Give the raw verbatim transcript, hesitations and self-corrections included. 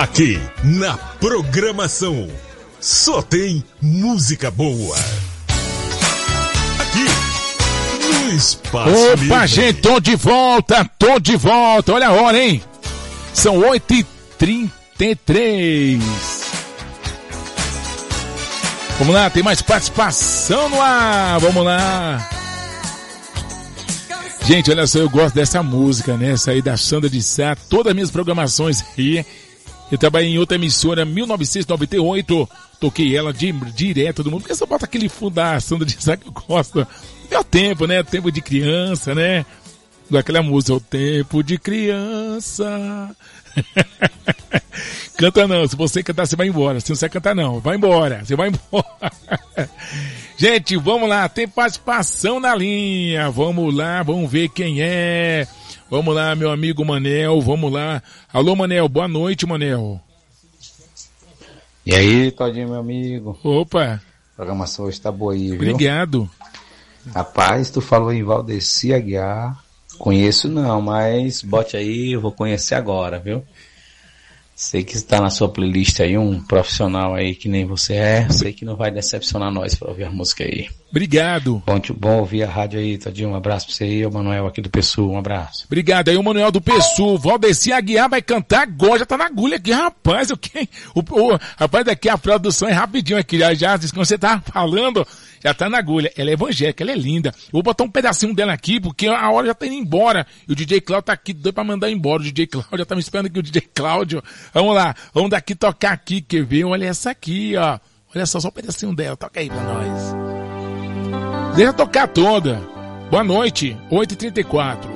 Aqui, na programação, só tem música boa. Aqui, no Espaço Opa, Livre. gente, tô de volta, tô de volta. Olha a hora, hein? São oito e trinta e três. Vamos lá, tem mais participação no ar. Vamos lá. Gente, olha só, eu gosto dessa música, né? Essa aí da Sandra de Sá. Todas as minhas programações aqui. Eu trabalhei em outra emissora, mil novecentos e noventa e oito. Toquei ela de, direto do mundo. Porque só bota aquele fundo da Sandra de Sá que eu gosto. É o tempo, né? Tempo de criança, né? Aquela música, o tempo de criança. Canta não, se você cantar você vai embora, se não você cantar não, vai embora, você vai embora. Gente, vamos lá, tem participação na linha, vamos lá, vamos ver quem é. Vamos lá, meu amigo Manel, vamos lá. Alô, Manel, boa noite, Manel. E aí, Todinho, meu amigo. Opa. A programação hoje tá boa aí, viu? Obrigado. Rapaz, tu falou em Valdeci Aguiar. Conheço não, mas bote aí, eu vou conhecer agora, viu? Sei que está na sua playlist aí um profissional aí que nem você é. Sei que não vai decepcionar nós para ouvir a música aí. Obrigado. Bom, bom ouvir a rádio aí, Tadinho. Um abraço pra você aí, o Manuel aqui do Pessul. Um abraço. Obrigado. Aí o Manuel do Pessul. Valdeci Aguiar vai cantar agora. Já tá na agulha aqui, rapaz. O que? O, o, rapaz, daqui a produção é rapidinho aqui. Já, já, quando você tá falando, já tá na agulha. Ela é evangélica, ela é linda. Eu vou botar um pedacinho dela aqui, porque a hora já tá indo embora. E o D J Cláudio tá aqui, doido pra mandar embora. O D J Cláudio já tá me esperando aqui, o D J Cláudio. Vamos lá, vamos daqui tocar aqui, quer ver? Olha essa aqui, ó. Olha só, só um pedacinho dela. Toca aí pra nós. Deixa tocar toda. Boa noite, oito e trinta e quatro.